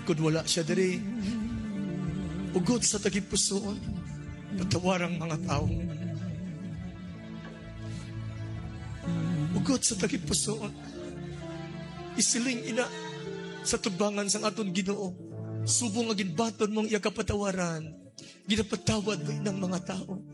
kung wala siya diri, ugod sa tagipusoon, patawarang mga tao. Ugod sa tagipusoon, isiling ina sa tubangan sang aton Ginoo. Subong nga ginbaton mong iya kapatawaran, ginapatawad mo inang mga tao.